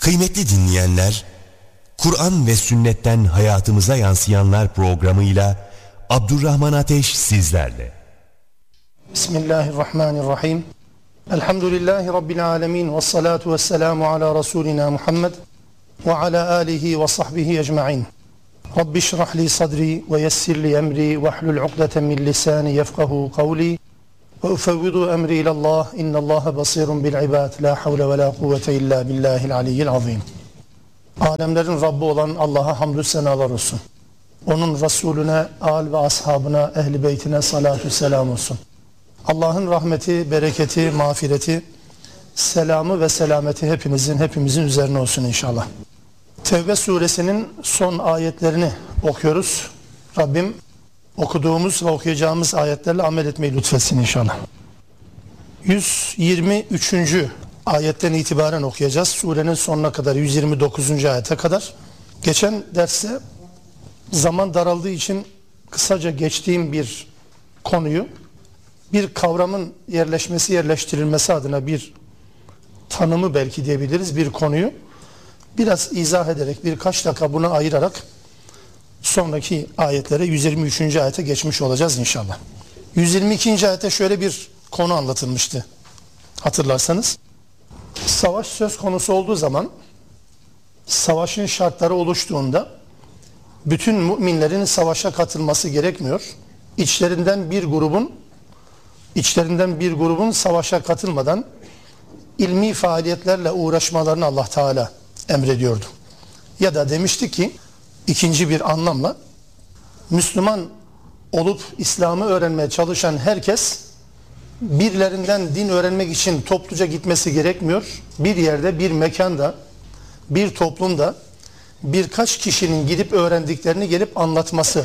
Kıymetli dinleyenler, Kur'an ve sünnetten hayatımıza yansıyanlar programıyla Abdurrahman Ateş sizlerle. Bismillahirrahmanirrahim. Elhamdülillahi Rabbil alemin ve salatu ve selamu ala Resulina Muhammed ve ala alihi ve sahbihi ecma'in. Rabbi şrah li sadri ve yessir li emri ve hlul uqdeten min lisani yefkahu kavli ve ufevvidu emri ilallah innallaha basirun bil ibad la havle ve la kuvvete illa billahil aliyyil azim. Alemlerin Rabbi olan Allah'a hamdü senalar olsun. Onun Resulüne, âl ve ashabına, ehl-i beytine salatu selam olsun. Allah'ın rahmeti, bereketi, mağfireti, selamı ve selameti hepimizin üzerine olsun inşallah. Tevbe suresinin son ayetlerini okuyoruz. Rabbim okuduğumuz ve okuyacağımız ayetlerle amel etmeyi lütfetsin inşallah. 123. ayetten itibaren okuyacağız. Surenin sonuna kadar 129. ayete kadar. Geçen derste zaman daraldığı için kısaca geçtiğim bir konuyu, bir kavramın yerleştirilmesi adına bir tanımı belki diyebiliriz, bir konuyu biraz izah ederek, birkaç dakika buna ayırarak sonraki ayetlere, 123. ayete geçmiş olacağız inşallah. 122. ayette şöyle bir konu anlatılmıştı hatırlarsanız. Savaş söz konusu olduğu zaman, savaşın şartları oluştuğunda bütün müminlerin savaşa katılması gerekmiyor. İçlerinden bir grubun savaşa katılmadan ilmi faaliyetlerle uğraşmalarını Allah Teala emrediyordu. Ya da demişti ki ikinci bir anlamla, Müslüman olup İslam'ı öğrenmeye çalışan herkes birilerinden din öğrenmek için topluca gitmesi gerekmiyor. Bir yerde, bir mekanda, bir toplumda birkaç kişinin gidip öğrendiklerini gelip anlatması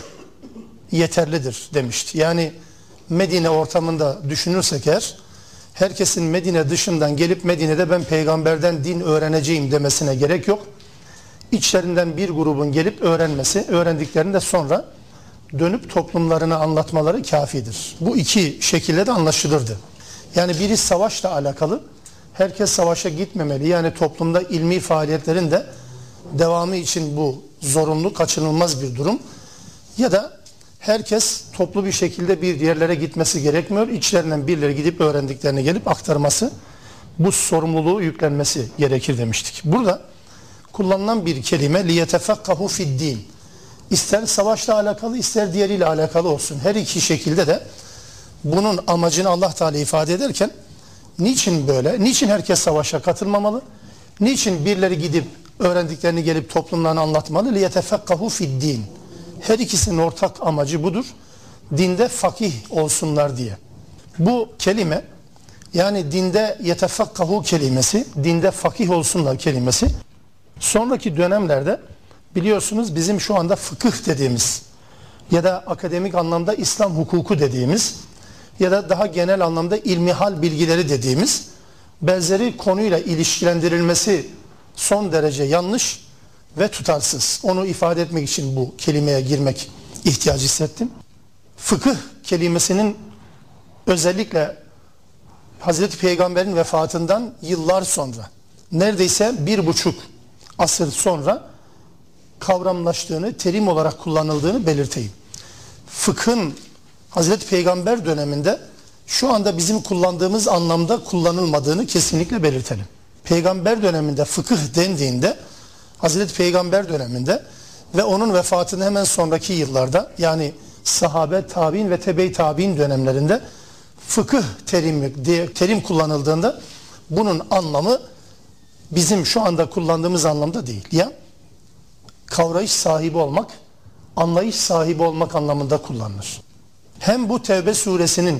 yeterlidir demişti. Yani Medine ortamında düşünürsek eğer, herkesin Medine dışından gelip Medine'de ben peygamberden din öğreneceğim demesine gerek yok. İçlerinden bir grubun gelip öğrendiklerini de sonra dönüp toplumlarına anlatmaları kafidir. Bu iki şekilde de anlaşılırdı. Yani biri savaşla alakalı, herkes savaşa gitmemeli. Yani toplumda ilmi faaliyetlerin de devamı için bu zorunlu, kaçınılmaz bir durum. Ya da herkes toplu bir şekilde bir yerlere gitmesi gerekmiyor. İçlerinden birileri gidip öğrendiklerini gelip aktarması, bu sorumluluğu yüklenmesi gerekir demiştik. Burada kullanılan bir kelime liyetefekkahu fi'd-din. İster savaşla alakalı, ister diğeriyle alakalı olsun. Her iki şekilde de bunun amacını Allah Teala ifade ederken niçin böyle? Niçin herkes savaşa katılmamalı? Niçin birileri gidip öğrendiklerini gelip toplumlarına anlatmalı? liyetefekkahu fi'd-din. Her ikisinin ortak amacı budur. Dinde fakih olsunlar diye. Bu kelime, yani dinde yetefekkahu kelimesi, dinde fakih olsunlar kelimesi, sonraki dönemlerde biliyorsunuz bizim şu anda fıkıh dediğimiz ya da akademik anlamda İslam hukuku dediğimiz ya da daha genel anlamda ilmihal bilgileri dediğimiz benzeri konuyla ilişkilendirilmesi son derece yanlış ve tutarsız. Onu ifade etmek için bu kelimeye girmek ihtiyacı hissettim. Fıkıh kelimesinin özellikle Hazreti Peygamber'in vefatından yıllar sonra, neredeyse 1,5 asır sonra kavramlaştığını, terim olarak kullanıldığını belirteyim. Fıkhın Hazreti Peygamber döneminde şu anda bizim kullandığımız anlamda kullanılmadığını kesinlikle belirtelim. Peygamber döneminde fıkıh dendiğinde, Hazreti Peygamber döneminde ve onun vefatının hemen sonraki yıllarda, yani sahabe, tabi'in ve tebe-i tabi'in dönemlerinde fıkıh terim kullanıldığında bunun anlamı bizim şu anda kullandığımız anlamda değil. Ya kavrayış sahibi olmak, anlayış sahibi olmak anlamında kullanılır. Hem bu Tevbe suresinin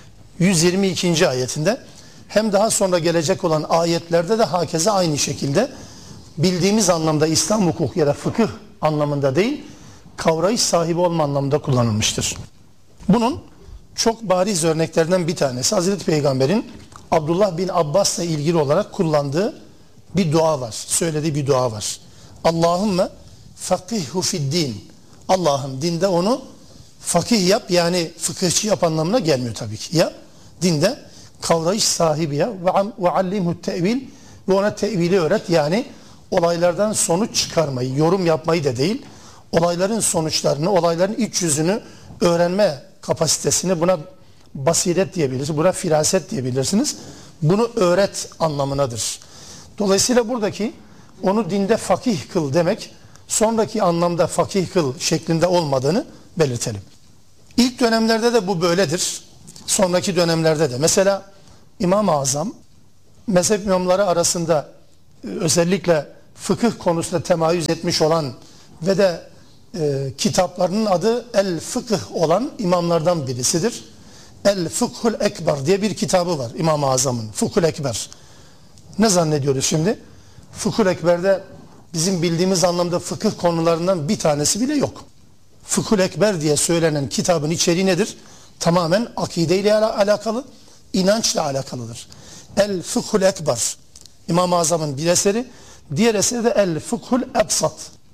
122. ayetinde hem daha sonra gelecek olan ayetlerde de hakeza aynı şekilde bildiğimiz anlamda İslam hukuk ya da fıkıh anlamında değil, kavrayış sahibi olma anlamında kullanılmıştır. Bunun çok bariz örneklerinden bir tanesi Hazreti Peygamber'in Abdullah bin Abbas'la ilgili olarak kullandığı bir dua var. Söylediği bir dua var. Allahümme fakihhu fi'd-din. Allah'ım dinde onu fakih yap, yani fıkıhçı yap anlamına gelmiyor tabii ki. Ya dinde kavrayış sahibi ya ve allimhu tevil, ve ona tevili öğret, yani olaylardan sonuç çıkarmayı, yorum yapmayı da değil, olayların sonuçlarını, olayların iç yüzünü öğrenme kapasitesini, buna basiret diyebilirsiniz, buna firaset diyebilirsiniz. Bunu öğret anlamınadır. Dolayısıyla buradaki onu dinde fakih kıl demek, sonraki anlamda fakih kıl şeklinde olmadığını belirtelim. İlk dönemlerde de bu böyledir. Sonraki dönemlerde de. Mesela İmam-ı Azam, mezhep imamları arasında özellikle fıkıh konusunda temayüz etmiş olan ve de kitaplarının adı El Fıkıh olan imamlardan birisidir. El Fıkhul Ekber diye bir kitabı var İmam-ı Azam'ın. Fıkhul Ekber. Ne zannediyoruz şimdi? Fıkhul Ekber'de bizim bildiğimiz anlamda fıkıh konularından bir tanesi bile yok. Fıkhul Ekber diye söylenen kitabın içeriği nedir? Tamamen akideyle alakalı, inançla alakalıdır. El Fıkhul Ekber, İmam-ı Azam'ın bir eseri, diğer eseri de El Fıkhul Ebsat.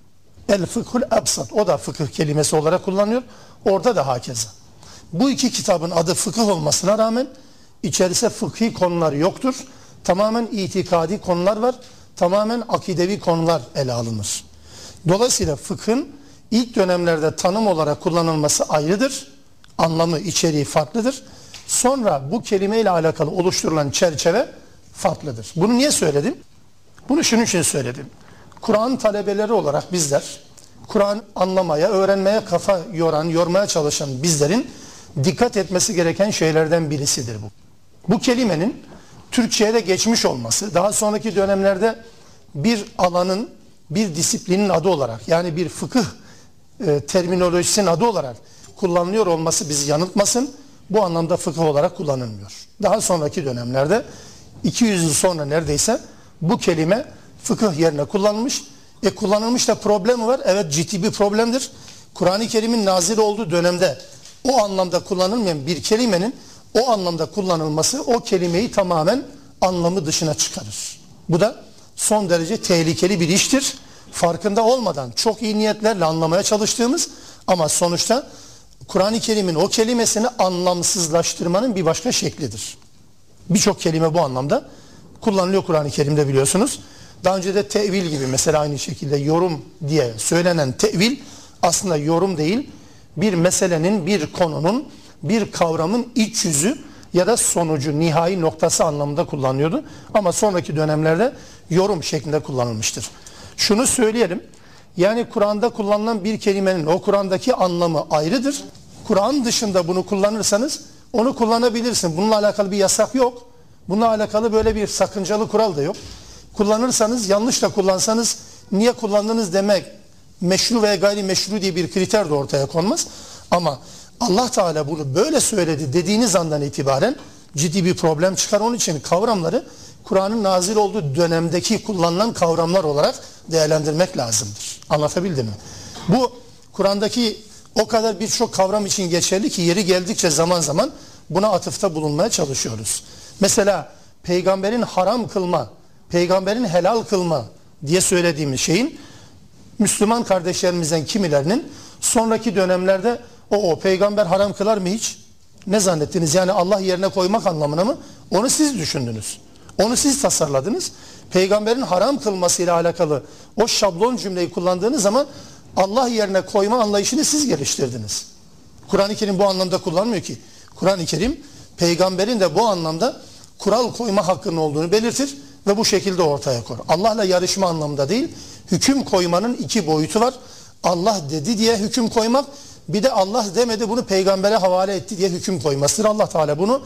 El Fıkhul Ebsat, o da fıkıh kelimesi olarak kullanıyor. Orada da hakeza. Bu iki kitabın adı fıkıh olmasına rağmen içerisinde fıkhi konular yoktur. Tamamen itikadi konular var. Tamamen akidevi konular ele alınır. Dolayısıyla fıkhın ilk dönemlerde tanım olarak kullanılması ayrıdır. Anlamı, içeriği farklıdır. Sonra bu kelimeyle alakalı oluşturulan çerçeve farklıdır. Bunu niye söyledim? Bunu şunun için söyledim. Kur'an talebeleri olarak bizler, Kur'an anlamaya, öğrenmeye kafa yormaya çalışan bizlerin dikkat etmesi gereken şeylerden birisidir bu. Bu kelimenin Türkçe'ye de geçmiş olması, daha sonraki dönemlerde bir alanın, bir disiplinin adı olarak, yani bir fıkıh terminolojisinin adı olarak kullanılıyor olması bizi yanıltmasın. Bu anlamda fıkıh olarak kullanılmıyor. Daha sonraki dönemlerde 200 yıl sonra neredeyse bu kelime fıkıh yerine kullanılmış. Kullanılmış da problemi var. Evet, ciddi bir problemdir. Kur'an-ı Kerim'in nazil olduğu dönemde o anlamda kullanılmayan bir kelimenin o anlamda kullanılması o kelimeyi tamamen anlamı dışına çıkarır. Bu da son derece tehlikeli bir iştir. Farkında olmadan çok iyi niyetlerle anlamaya çalıştığımız ama sonuçta Kur'an-ı Kerim'in o kelimesini anlamsızlaştırmanın bir başka şeklidir. Birçok kelime bu anlamda kullanılıyor Kur'an-ı Kerim'de, biliyorsunuz. Daha önce de tevil gibi, mesela aynı şekilde yorum diye söylenen tevil aslında yorum değil, bir meselenin, bir konunun, bir kavramın iç yüzü ya da sonucu, nihai noktası anlamında kullanılıyordu. Ama sonraki dönemlerde yorum şeklinde kullanılmıştır. Şunu söyleyelim, yani Kur'an'da kullanılan bir kelimenin o Kur'an'daki anlamı ayrıdır. Kur'an dışında bunu kullanırsanız onu kullanabilirsin. Bununla alakalı bir yasak yok. Bununla alakalı böyle bir sakıncalı kural da yok. Kullanırsanız, yanlış da kullansanız niye kullandınız demek, meşru veya gayrimeşru diye bir kriter de ortaya konmaz. Ama Allah Teala bunu böyle söyledi dediğiniz andan itibaren ciddi bir problem çıkar. Onun için kavramları Kur'an'ın nazil olduğu dönemdeki kullanılan kavramlar olarak değerlendirmek lazımdır. Anlatabildim mi? Bu Kur'an'daki o kadar birçok kavram için geçerli ki yeri geldikçe zaman zaman buna atıfta bulunmaya çalışıyoruz. Mesela peygamberin haram kılma, peygamberin helal kılma diye söylediğimiz şeyin Müslüman kardeşlerimizden kimilerinin sonraki dönemlerde o peygamber haram kılar mı hiç? Ne zannettiniz? Yani Allah yerine koymak anlamına mı? Onu siz düşündünüz. Onu siz tasarladınız. Peygamberin haram kılmasıyla alakalı o şablon cümleyi kullandığınız zaman Allah yerine koyma anlayışını siz geliştirdiniz. Kur'an-ı Kerim bu anlamda kullanmıyor ki. Kur'an-ı Kerim peygamberin de bu anlamda kural koyma hakkının olduğunu belirtir ve bu şekilde ortaya koyar. Allah'la yarışma anlamında değil, hüküm koymanın iki boyutu var. Allah dedi diye hüküm koymak, bir de Allah demedi bunu peygambere havale etti diye hüküm koymasıdır. Allah Teala bunu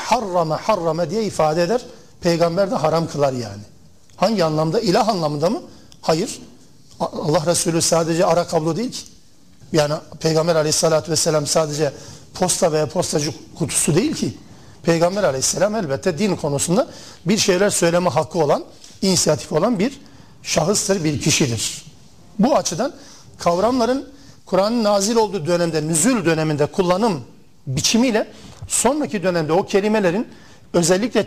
harrame diye ifade eder. Peygamber de haram kılar yani. Hangi anlamda? İlah anlamında mı? Hayır. Allah Resulü sadece ara kablo değil ki. Yani Peygamber aleyhissalatü vesselam sadece posta veya postacı kutusu değil ki. Peygamber aleyhisselam elbette din konusunda bir şeyler söyleme hakkı olan, inisiyatif olan bir şahıstır, bir kişidir. Bu açıdan kavramların Kur'an'ın nazil olduğu dönemde, nüzul döneminde kullanım biçimiyle sonraki dönemde o kelimelerin özellikle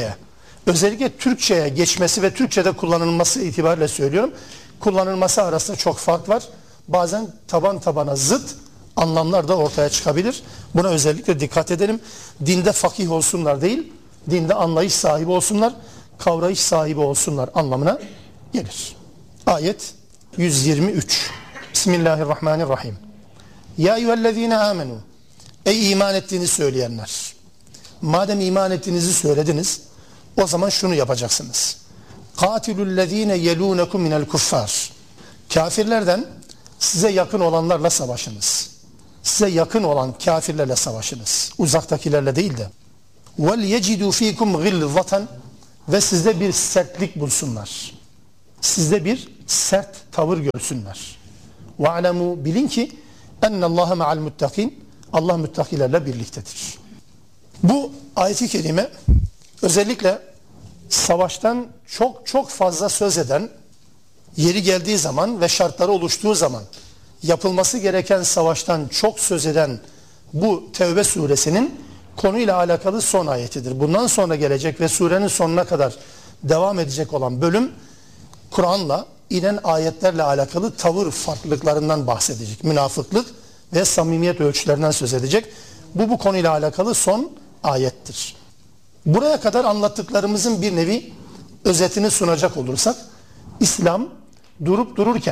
Türkçe'ye geçmesi ve Türkçe'de kullanılması itibariyle söylüyorum. Kullanılması arasında çok fark var. Bazen taban tabana zıt anlamlar da ortaya çıkabilir. Buna özellikle dikkat edelim. Dinde fakih olsunlar değil, dinde anlayış sahibi olsunlar, kavrayış sahibi olsunlar anlamına gelir. Ayet 123. Bismillahirrahmanirrahim. Ya eyyühellezine amenu. Ey iman ettiğini söyleyenler. Madem iman ettiğinizi söylediniz, o zaman şunu yapacaksınız. Katilullezine yelunekum minel kuffar. Kafirlerden size yakın olanlarla savaşınız. Size yakın olan kafirlerle savaşınız. Uzaktakilerle değil de. Vel yecidu fikum gilzatan. Ve sizde bir sertlik bulsunlar. Sizde bir sert tavır görsünler. Ve alemu, bilin ki ennallâhe me'al muttakin. Allah muttakilerle birliktedir. Bu ayet-i kerime özellikle savaştan çok fazla söz eden, yeri geldiği zaman ve şartları oluştuğu zaman yapılması gereken savaştan çok söz eden bu Tevbe suresinin konuyla alakalı son ayetidir. Bundan sonra gelecek ve surenin sonuna kadar devam edecek olan bölüm Kur'an'la inen ayetlerle alakalı tavır farklılıklarından bahsedecek. Münafıklık ve samimiyet ölçülerinden söz edecek. Bu konuyla alakalı son ayettir. Buraya kadar anlattıklarımızın bir nevi özetini sunacak olursak, İslam durup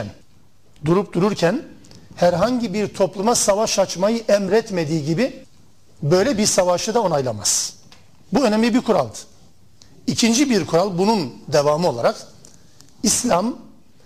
dururken herhangi bir topluma savaş açmayı emretmediği gibi böyle bir savaşı da onaylamaz. Bu önemli bir kuraldı. İkinci bir kural bunun devamı olarak İslam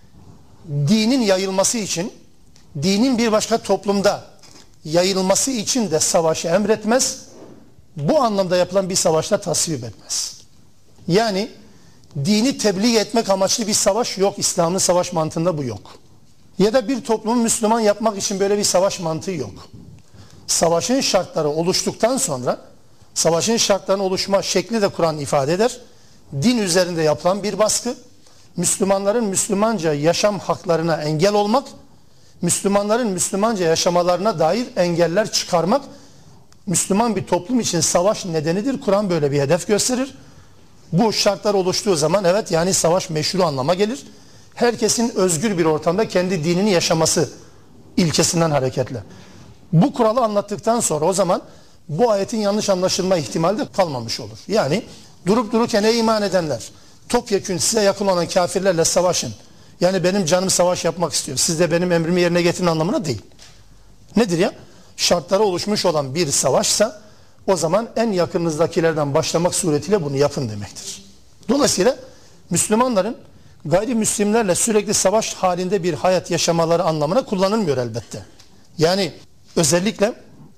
dinin yayılması için, dinin bir başka toplumda yayılması için de savaşı emretmez. Bu anlamda yapılan bir savaşta tasvip etmez. Yani dini tebliğ etmek amaçlı bir savaş yok. İslam'ın savaş mantığında bu yok. Ya da bir toplumu Müslüman yapmak için böyle bir savaş mantığı yok. Savaşın şartları oluştuktan sonra, savaşın şartlarının oluşma şekli de Kur'an ifade eder. Din üzerinde yapılan bir baskı, Müslümanların Müslümanca yaşam haklarına engel olmak, Müslümanların Müslümanca yaşamalarına dair engeller çıkarmak, Müslüman bir toplum için savaş nedenidir. Kur'an böyle bir hedef gösterir. Bu şartlar oluştuğu zaman evet, yani savaş meşru anlama gelir. Herkesin özgür bir ortamda kendi dinini yaşaması ilkesinden hareketle. Bu kuralı anlattıktan sonra o zaman bu ayetin yanlış anlaşılma ihtimali de kalmamış olur. Yani durup dururken ey iman edenler, topyekün size yakın olan kafirlerle savaşın. Yani benim canım savaş yapmak istiyor, siz de benim emrimi yerine getirin anlamına değil. Nedir ya? Şartları oluşmuş olan bir savaşsa o zaman en yakınınızdakilerden başlamak suretiyle bunu yapın demektir. Dolayısıyla Müslümanların gayrimüslimlerle sürekli savaş halinde bir hayat yaşamaları anlamına kullanılmıyor elbette. Yani özellikle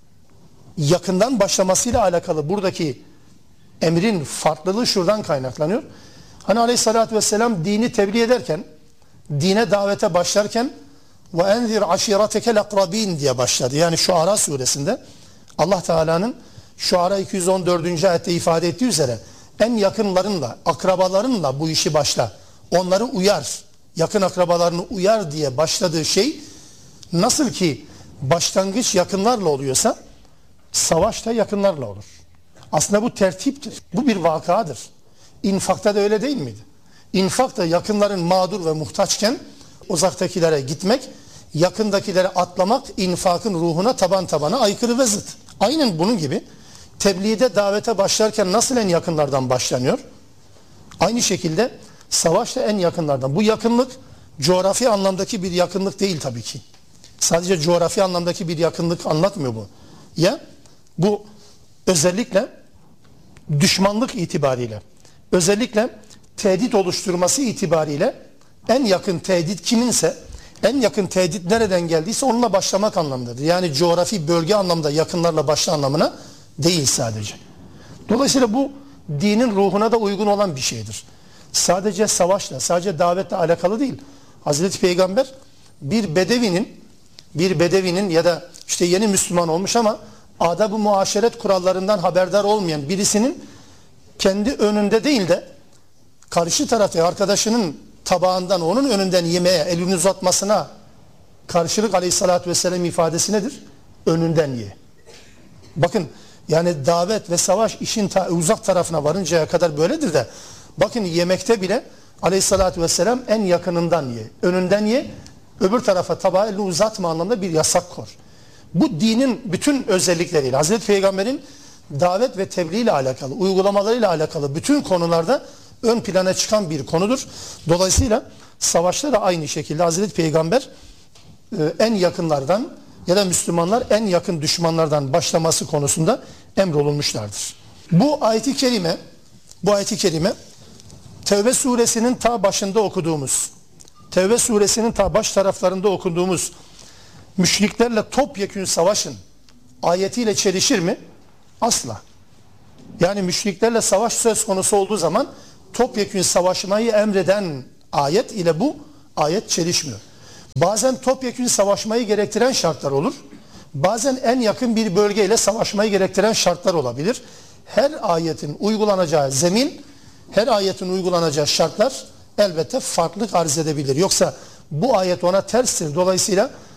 yakından başlamasıyla alakalı buradaki emrin farklılığı şuradan kaynaklanıyor. Hani Aleyhisselatü Vesselam dini tebliğ ederken, dine davete başlarken وَاَنْذِرْ عَشِيرَتَكَ الْاَقْرَب۪ينَ diye başladı. Yani Şuara suresinde Allah Teala'nın Şuara 214. ayette ifade ettiği üzere en yakınlarınla, akrabalarınla bu işi başla. Onları uyar, yakın akrabalarını uyar diye başladığı şey, nasıl ki başlangıç yakınlarla oluyorsa savaş da yakınlarla olur. Aslında bu tertiptir. Bu bir vakadır. İnfakta da öyle değil miydi? İnfakta yakınların mağdur ve muhtaçken uzaktakilere gitmek, yakındakilere atlamak infakın ruhuna taban tabana aykırı ve zıt. Aynen bunun gibi tebliğde davete başlarken nasıl en yakınlardan başlanıyor? Aynı şekilde savaş da en yakınlardan. Bu yakınlık coğrafi anlamdaki bir yakınlık değil tabii ki. Sadece coğrafi anlamdaki bir yakınlık anlatmıyor bu. Ya bu özellikle düşmanlık itibariyle, özellikle tehdit oluşturması itibariyle en yakın tehdit kiminse, en yakın tehdit nereden geldiyse onunla başlamak anlamındadır. Yani coğrafi bölge anlamda yakınlarla başla anlamına değil sadece. Dolayısıyla bu dinin ruhuna da uygun olan bir şeydir. Sadece savaşla, sadece davetle alakalı değil. Hazreti Peygamber bir bedevinin ya da işte yeni Müslüman olmuş ama adab-ı muaşeret kurallarından haberdar olmayan birisinin kendi önünde değil de karşı tarafta arkadaşının tabağından onun önünden yemeye, elini uzatmasına karşılık Aleyhisselatü Vesselam ifadesi nedir? Önünden ye. Bakın yani davet ve savaş işin uzak tarafına varıncaya kadar böyledir de bakın yemekte bile Aleyhisselatü Vesselam en yakınından ye, önünden ye, öbür tarafa tabağı elini uzatma anlamında bir yasak koy. Bu dinin bütün özellikleriyle Hazreti Peygamber'in davet ve tebliğ ile alakalı, uygulamalarıyla alakalı bütün konularda ön plana çıkan bir konudur. Dolayısıyla Savaşta da aynı şekilde Hazreti Peygamber en yakınlardan ya da Müslümanlar en yakın düşmanlardan başlaması konusunda emrolunmuşlardır. Bu ayet-i kerime Tevbe suresinin ta başında okuduğumuz, Tevbe suresinin ta baş taraflarında okuduğumuz müşriklerle topyekün savaşın ayetiyle çelişir mi? Asla. Yani müşriklerle savaş söz konusu olduğu zaman topyekün savaşmayı emreden ayet ile bu ayet çelişmiyor. Bazen topyekün savaşmayı gerektiren şartlar olur. Bazen en yakın bir bölgeyle savaşmayı gerektiren şartlar olabilir. Her ayetin uygulanacağı zemin, her ayetin uygulanacağı şartlar elbette farklılık arz edebilir. Yoksa bu ayet ona terstir. Dolayısıyla